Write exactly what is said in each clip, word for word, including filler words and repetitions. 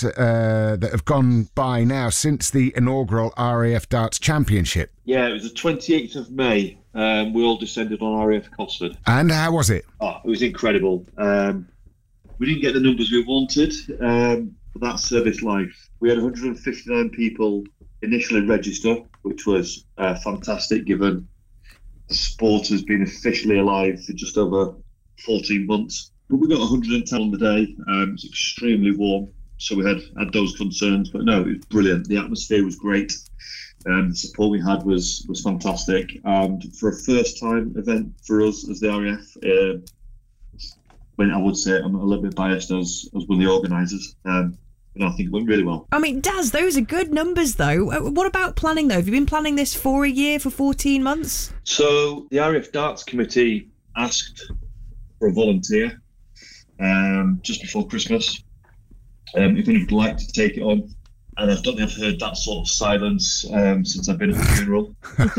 months uh, that have gone by now since the inaugural R A F Darts Championship. Yeah, it was the twenty-eighth of May. Um, we all descended on R A F Cosford. And how was it? Oh, it was incredible. Um, we didn't get the numbers we wanted, um, but that's service life. We had one hundred fifty-nine people initially register, which was uh, fantastic given the sport has been officially alive for just over fourteen months. But we got one hundred ten on the day. Um, it was extremely warm, so we had, had those concerns. But no, it was brilliant. The atmosphere was great. Um, the support we had was was fantastic. And for a first-time event for us as the R A F, uh, when I would say I'm a little bit biased as, as one of the organisers, um, and I think it went really well. I mean, Daz, those are good numbers, though. What about planning, though? Have you been planning this for a year, for fourteen months? So the R A F Darts Committee asked for a volunteer um, just before Christmas, um, if anyone would like to take it on. And I don't think I've heard that sort of silence um, since I've been at the funeral.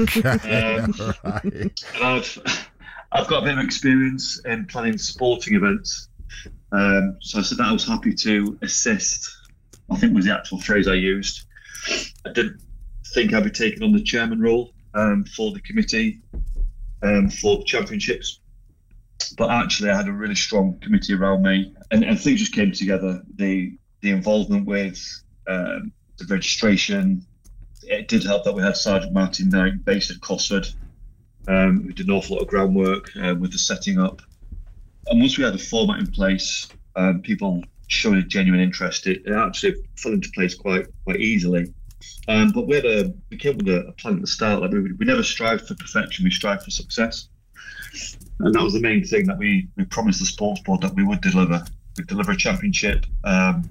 um, Right. and I've, I've got a bit of experience in planning sporting events. Um, so I said that I was happy to assist, I think was the actual phrase I used. I didn't think I'd be taking on the chairman role um, for the committee um, for the championships. But actually I had a really strong committee around me, and, and things just came together. The, the involvement with Um, the registration, it did help that we had Sergeant Martin Knight based at Cosford, um, who did an awful lot of groundwork uh, with the setting up. And once we had a format in place, um, people showed a genuine interest. It, it actually fell into place quite quite easily. Um, but we had a we came with a, a plan at the start. Like we, we never strived for perfection; we strived for success, and that was the main thing that we we promised the sports board that we would deliver. We'd deliver a championship. Um,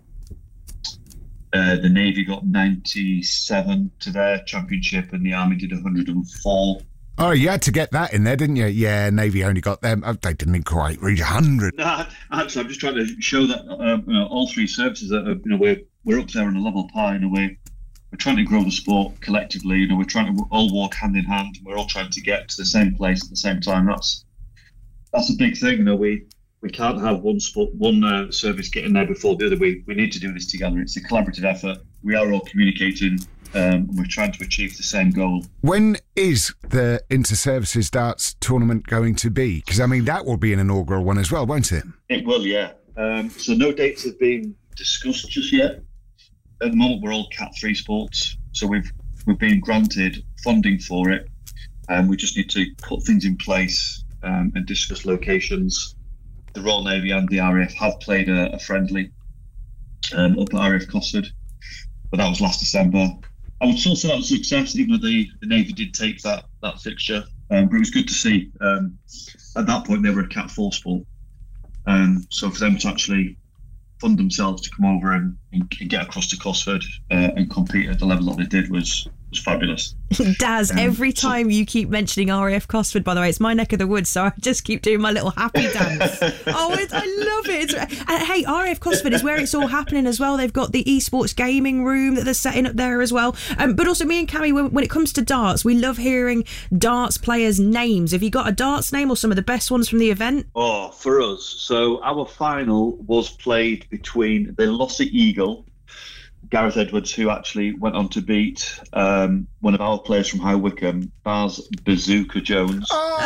Uh, the Navy got ninety-seven to their championship, and the Army did one hundred four. Oh, you had to get that in there, didn't you? Yeah, Navy only got them. Oh, they didn't quite reach one hundred. No, actually, I'm just trying to show that uh, you know, all three services, are, you know, we're we're up there on a level par in a way. We're trying to grow the sport collectively. You know, we're trying to all walk hand in hand. We're all trying to get to the same place at the same time. That's that's a big thing. You know, we. We can't have one sport, one uh, service getting there before the other. We we need to do this together. It's a collaborative effort. We are all communicating, um, and we're trying to achieve the same goal. When is the Inter-Services Darts tournament going to be? Because, I mean, that will be an inaugural one as well, won't it? It will, yeah. Um, so no dates have been discussed just yet. At the moment, we're all Cat three sports, so we've we've been granted funding for it, and we just need to put things in place um, and discuss locations. The Royal Navy and the R A F have played a, a friendly um, up at R A F Cosford, but that was last December. I would still say that was a success, even though the, the Navy did take that that fixture. Um, but it was good to see. Um, at that point, they were a Cat four sport, um, so for them to actually fund themselves to come over and, and get across to Cosford uh, and compete at the level that they did was was fabulous. Daz, um, every time you keep mentioning R A F Cosford, by the way, it's my neck of the woods, so I just keep doing my little happy dance. Oh, it, I love it. It's, and hey, R A F Cosford is where it's all happening as well. They've got the esports gaming room that they're setting up there as well. Um, but also, me and Cammy, when, when it comes to darts, we love hearing darts players' names. Have you got a darts name or some of the best ones from the event? Oh, for us. So our final was played between the Lossy Eagle, Gareth Edwards, who actually went on to beat um, one of our players from High Wycombe, Baz Bazooka Jones.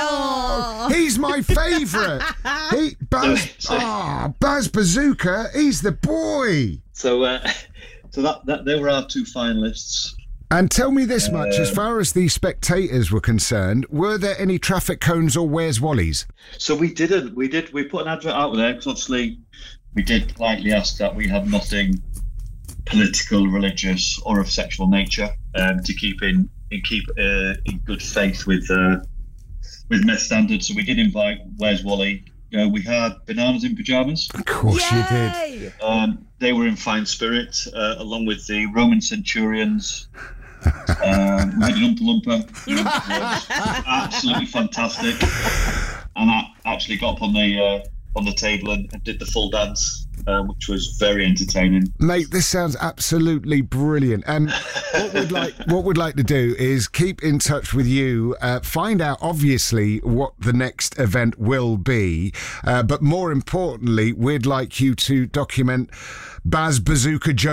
Oh, he's my favourite. he, Baz, So- so- oh, Baz Bazooka, he's the boy. So, uh, so that, that they were our two finalists. And tell me this much, as Um, far as the spectators were concerned, were there any traffic cones or where's Wally's? So we didn't. We did. We put an advert out there because obviously we did politely ask that we have nothing political, religious, or of sexual nature, um, to keep in, in keep uh, in good faith with uh, with Met standards. So we did invite Where's Wally. Uh, we had Bananas in Pyjamas. Of course you did. Yay! Um, they were in fine spirit, uh, along with the Roman Centurions. Um, we had an Oompa Loompa, which was absolutely fantastic, and I actually got up on the uh, on the table and, and did the full dance, uh, which was very entertaining. Mate, this sounds absolutely brilliant. And what we'd like, what we'd like to do is keep in touch with you, uh, find out obviously what the next event will be, uh, but more importantly, we'd like you to document Baz Bazooka Jones.